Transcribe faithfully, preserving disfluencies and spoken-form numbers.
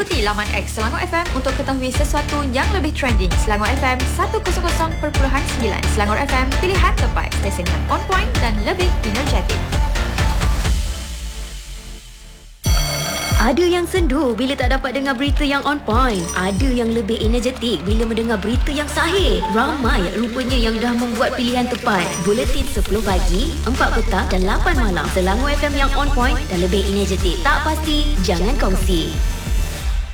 Ikuti laman X Selangor F M untuk ketahui sesuatu yang lebih trending. Selangor F M seratus perpuluhan sembilan. Selangor F M, pilihan tepat, stesen yang on point dan lebih energetik. Ada yang sendu bila tak dapat dengar berita yang on point. Ada yang lebih energetik bila mendengar berita yang sahih. Ramai rupanya yang dah membuat pilihan tepat. Buletin sepuluh pagi, empat petang dan lapan malam. Selangor F M yang on point dan lebih energetik. Tak pasti, jangan kongsi.